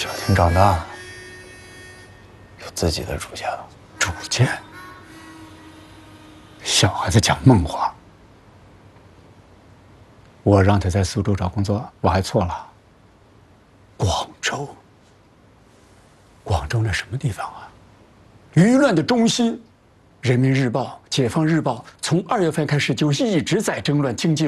小婷长大了，有自己的主见了。 主见？小孩子讲梦话。我让他在苏州找工作，我还错了。广州？广州那什么地方啊？舆论的中心。人民日报、解放日报从2月份开始就一直在争论经济。